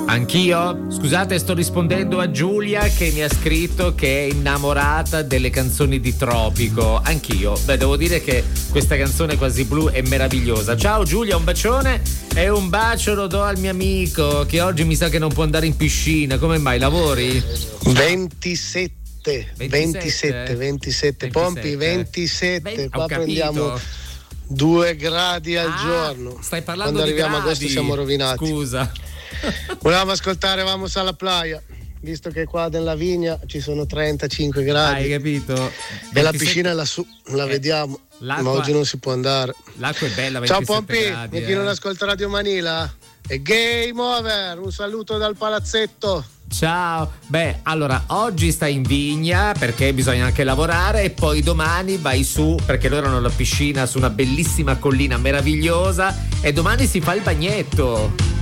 Anch'io? Scusate, sto rispondendo a Giulia che mi ha scritto che è innamorata delle canzoni di Tropico. Anch'io. Beh, devo dire che questa canzone quasi blu è meravigliosa. Ciao Giulia, un bacione e un bacio lo do al mio amico che oggi mi sa che non può andare in piscina. Come mai, lavori? 27 Pompi, 27. Qua prendiamo 2 gradi al giorno. Stai parlando quando di arriviamo gradi. a agosto siamo rovinati. Scusa. Volevamo ascoltare Vamos alla playa, visto che qua nella vigna ci sono 35 gradi. Hai capito? 27... E la piscina è lassù, la vediamo. Ma oggi non si può andare. L'acqua è bella, 27 ciao Pompi, gradi, e chi non ascolta Radio Manila è Game Over. Un saluto dal palazzetto. Ciao. Beh, allora oggi stai in vigna perché bisogna anche lavorare e poi domani vai su perché loro hanno la piscina su una bellissima collina meravigliosa e domani si fa il bagnetto.